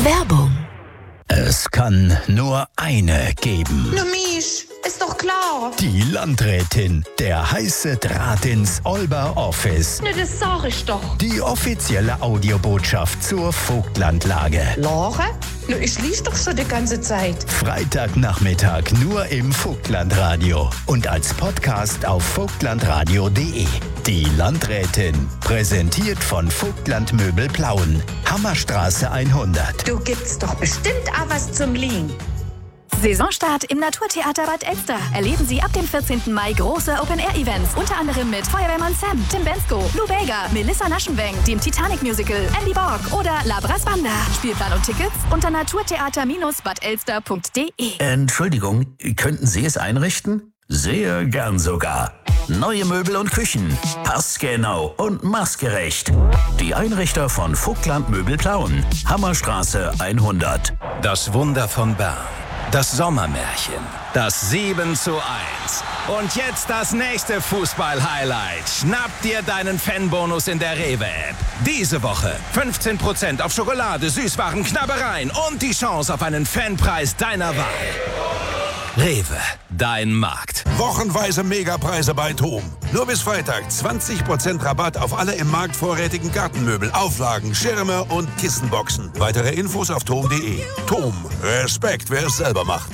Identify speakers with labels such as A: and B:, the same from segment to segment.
A: Werbung.
B: Es kann nur eine geben.
A: Na Misch, ist doch klar.
B: Die Landrätin, der heiße Draht ins Olber Office.
A: Na, das sag ich doch.
B: Die offizielle Audiobotschaft zur Vogtlandlage.
A: Lore? Na, ich lies doch schon die ganze Zeit.
B: Freitagnachmittag nur im Vogtlandradio und als Podcast auf vogtlandradio.de. Die Landrätin, präsentiert von Vogtlandmöbel Plauen, Hammerstraße 100.
A: Du gibt's doch bestimmt auch was zum Liegen.
C: Saisonstart im Naturtheater Bad Elster. Erleben Sie ab dem 14. Mai große Open-Air-Events, unter anderem mit Feuerwehrmann Sam, Tim Bensko, Lou Bega, Melissa Naschenweng, dem Titanic-Musical, Andy Borg oder Labras Banda. Spielplan und Tickets unter naturtheater-badelster.de.
D: Entschuldigung, könnten Sie es einrichten? Sehr gern sogar. Neue Möbel und Küchen. Passgenau und maßgerecht. Die Einrichter von Vogtlandmöbel Plauen. Hammerstraße 100.
E: Das Wunder von Bern. Das Sommermärchen. Das 7:1. Und jetzt das nächste Fußball-Highlight. Schnapp dir deinen Fanbonus in der Rewe-App. Diese Woche 15% auf Schokolade, Süßwaren, Knabbereien und die Chance auf einen Fanpreis deiner Wahl. Rewe, dein Markt.
F: Wochenweise Megapreise bei TOM. Nur bis Freitag 20% Rabatt auf alle im Markt vorrätigen Gartenmöbel, Auflagen, Schirme und Kissenboxen. Weitere Infos auf tom.de. TOM, Respekt, wer es selber macht.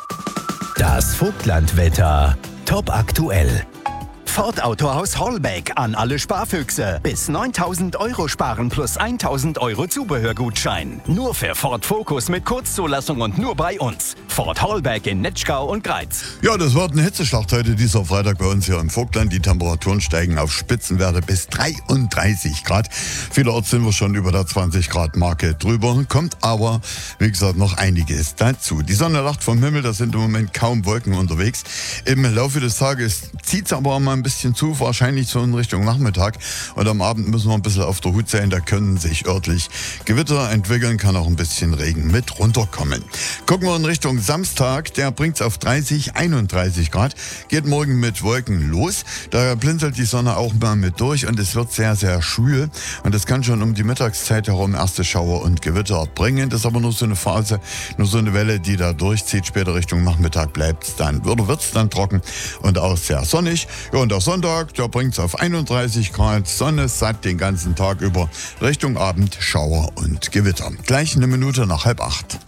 B: Das Vogtlandwetter top aktuell. Ford Autohaus Hollbeck an alle Sparfüchse. Bis 9.000 € sparen plus 1.000 € Zubehörgutschein. Nur für Ford Focus mit Kurzzulassung und nur bei uns. Ford Hollbeck in Netschgau und Greiz.
G: Ja, das wird eine Hitzeschlacht heute dieser Freitag bei uns hier im Vogtland. Die Temperaturen steigen auf Spitzenwerte bis 33 Grad. Vielerorts sind wir schon über der 20 Grad Marke drüber. Kommt aber, wie gesagt, noch einiges dazu. Die Sonne lacht vom Himmel, da sind im Moment kaum Wolken unterwegs. Im Laufe des Tages zieht es aber mal ein bisschen zu, wahrscheinlich so in Richtung Nachmittag. Und am Abend müssen wir ein bisschen auf der Hut sein. Da können sich örtlich Gewitter entwickeln, kann auch ein bisschen Regen mit runterkommen. Gucken wir in Richtung Samstag, der bringt es auf 30, 31 Grad. Geht morgen mit Wolken los. Da blinzelt die Sonne auch mal mit durch und es wird sehr, sehr schwül. Und das kann schon um die Mittagszeit herum erste Schauer und Gewitter bringen. Das ist aber nur so eine Phase, nur so eine Welle, die da durchzieht. Später Richtung Nachmittag bleibt es dann, oder wird es dann trocken und auch sehr sonnig. Ja, und der Sonntag, der bringt es auf 31 Grad. Sonne satt den ganzen Tag über. Richtung Abend Schauer und Gewitter. Gleich eine Minute nach 7:30.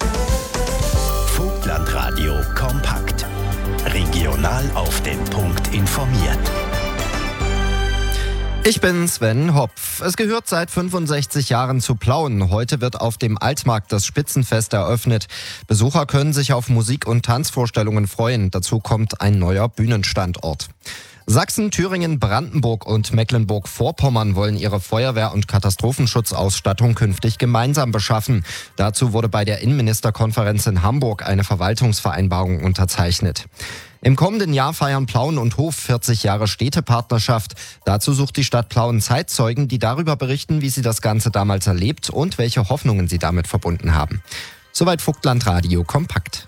B: Vogtlandradio kompakt. Regional auf den Punkt informiert.
H: Ich bin Sven Hopf. Es gehört seit 65 Jahren zu Plauen. Heute wird auf dem Altmarkt das Spitzenfest eröffnet. Besucher können sich auf Musik- und Tanzvorstellungen freuen. Dazu kommt ein neuer Bühnenstandort. Sachsen, Thüringen, Brandenburg und Mecklenburg-Vorpommern wollen ihre Feuerwehr- und Katastrophenschutzausstattung künftig gemeinsam beschaffen. Dazu wurde bei der Innenministerkonferenz in Hamburg eine Verwaltungsvereinbarung unterzeichnet. Im kommenden Jahr feiern Plauen und Hof 40 Jahre Städtepartnerschaft. Dazu sucht die Stadt Plauen Zeitzeugen, die darüber berichten, wie sie das Ganze damals erlebt und welche Hoffnungen sie damit verbunden haben. Soweit Vogtlandradio kompakt.